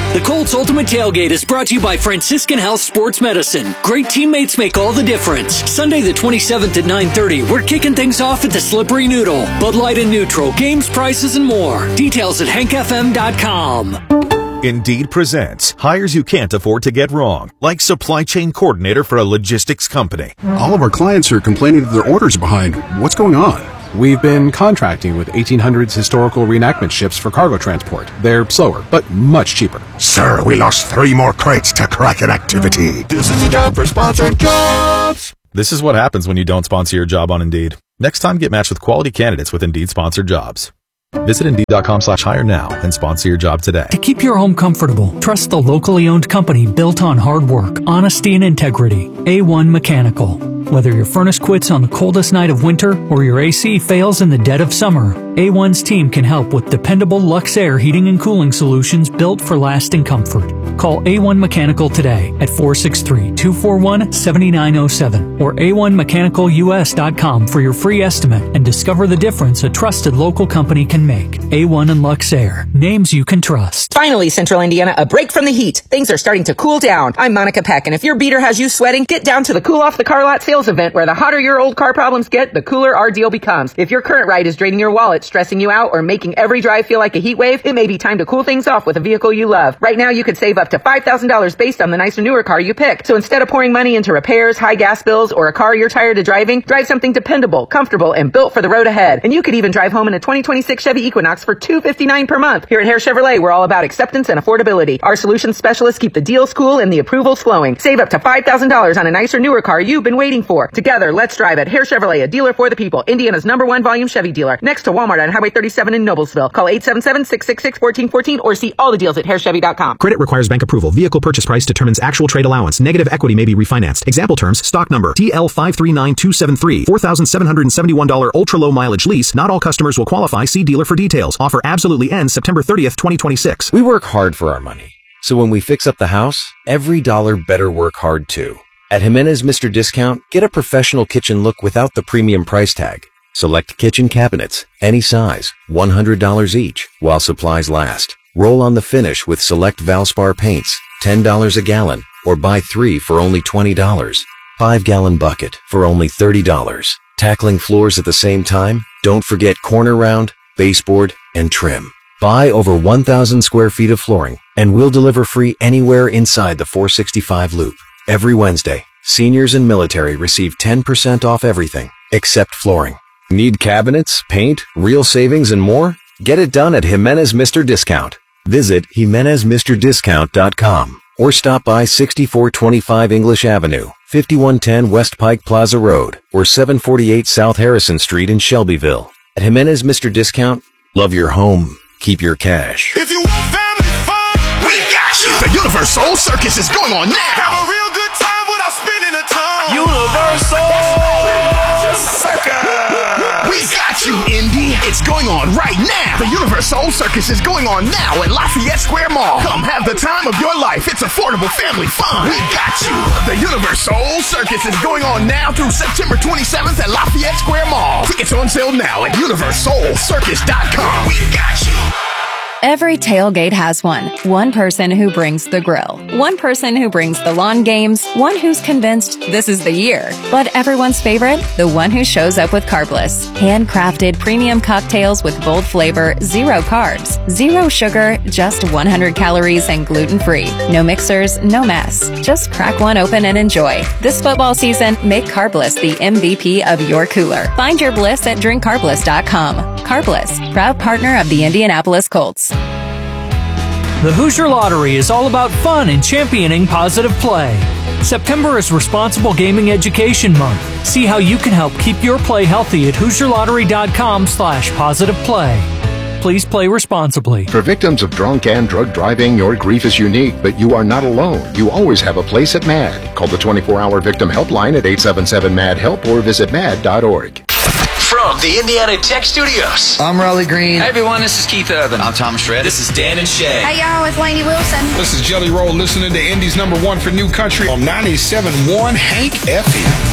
The Colts Ultimate Tailgate is brought to you by Franciscan Health Sports Medicine. Great teammates make all the difference. Sunday the 27th at 9:30, we're kicking things off at the Slippery Noodle. Bud Light and Neutral, games, prices, and more. Details at hankfm.com. Indeed presents hires you can't afford to get wrong, like supply chain coordinator for a logistics company. All of our clients are complaining that their orders are behind. What's going on? We've been contracting with 1800s historical reenactment ships for cargo transport. They're slower, but much cheaper. Sir, we lost 3 more crates to Kraken activity. This is a job for sponsored jobs. This is what happens when you don't sponsor your job on Indeed. Next time, get matched with quality candidates with Indeed sponsored jobs. Visit Indeed.com/hire now and sponsor your job today. To keep your home comfortable, trust the locally owned company built on hard work, honesty, and integrity. A1 Mechanical. Whether your furnace quits on the coldest night of winter or your AC fails in the dead of summer, A1's team can help with dependable Lux Air heating and cooling solutions built for lasting comfort. Call A1 Mechanical today at 463-241-7907 or a1mechanicalus.com for your free estimate and discover the difference a trusted local company can make. A1 and Lux Air. Names you can trust. Finally, Central Indiana, a break from the heat. Things are starting to cool down. I'm Monica Peck, and if your beater has you sweating, get down to the Cool Off the Car Lot sales event where the hotter your old car problems get, the cooler our deal becomes. If your current ride is draining your wallet, stressing you out, or making every drive feel like a heat wave, it may be time to cool things off with a vehicle you love. Right now, you could save up to $5,000 based on the nicer, newer car you pick. So instead of pouring money into repairs, high gas bills, or a car you're tired of driving, drive something dependable, comfortable, and built for the road ahead. And you could even drive home in a 2026 Chevy Equinox for $259 per month. Here at Hare Chevrolet, we're all about acceptance and affordability. Our solutions specialists keep the deals cool and the approvals flowing. Save up to $5,000 on a nicer, newer car you've been waiting for. Together, let's drive at Hare Chevrolet, a dealer for the people. Indiana's #1 volume Chevy dealer. Next to Walmart on Highway 37 in Noblesville. Call 877-666-1414 or see all the deals at harechevy.com. Credit requires bank approval. Vehicle purchase price determines actual trade allowance. Negative equity may be refinanced. Example terms, stock number TL539273. $4,771 ultra-low mileage lease. Not all customers will qualify. See dealer for details. Offer absolutely ends September 30th, 2026. We work hard for our money. So when we fix up the house, every dollar better work hard too. At Jimenez Mr. Discount, get a professional kitchen look without the premium price tag. Select kitchen cabinets, any size, $100 each, while supplies last. Roll on the finish with select Valspar paints, $10 a gallon, or buy 3 for only $20. 5-gallon bucket for only $30. Tackling floors at the same time? Don't forget corner round, baseboard, and trim. Buy over 1,000 square feet of flooring, and we'll deliver free anywhere inside the 465 loop. Every Wednesday, seniors and military receive 10% off everything, except flooring. Need cabinets, paint, real savings, and more? Get it done at Jimenez Mr. Discount. Visit JimenezMrDiscount.com or stop by 6425 English Avenue, 5110 West Pike Plaza Road, or 748 South Harrison Street in Shelbyville. At Jimenez Mr. Discount, love your home, keep your cash. If you want family fun, we got you. The Universal Circus is going on now. Have a real good time without spending a ton. Universal Circus. We got you, Indy. It's going on right now. The Universal Circus is going on now at Lafayette Square Mall. Come have the time of your life. It's affordable family fun. We got you. The Universal Circus is going on now through September 27th at Lafayette Square Mall. Tickets on sale now at universalcircus.com. We got you. Every tailgate has one. One person who brings the grill. One person who brings the lawn games. One who's convinced this is the year. But everyone's favorite? The one who shows up with Carbliss. Handcrafted premium cocktails with bold flavor, 0 carbs, 0 sugar, just 100 calories and gluten-free. No mixers, no mess. Just crack one open and enjoy. This football season, make Carbliss the MVP of your cooler. Find your bliss at drinkcarbliss.com. Carbliss, proud partner of the Indianapolis Colts. The Hoosier Lottery is all about fun and championing positive play. September is Responsible Gaming Education Month. See how you can help keep your play healthy at HoosierLottery.com/positiveplay. Please play responsibly. For victims of drunk and drug driving, your grief is unique, but you are not alone. You always have a place at MAD. Call the 24-hour victim helpline at 877-MAD-HELP or visit mad.org. From the Indiana Tech Studios, I'm Raleigh Green. Hey everyone, this is Keith Urban. I'm Thomas Shred. This is Dan and Shay. Hey y'all, it's Lainey Wilson. This is Jelly Roll, listening to Indy's #1 for New Country on 97.1 Hank FM.